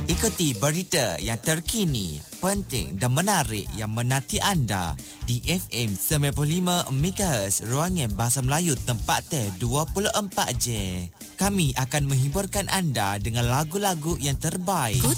Ikuti berita yang terkini, penting dan menarik yang menanti anda di FM 95 MHz Ruangan Bahasa Melayu tempat teh 24 je. Kami akan menghiburkan anda dengan lagu-lagu yang terbaik. Good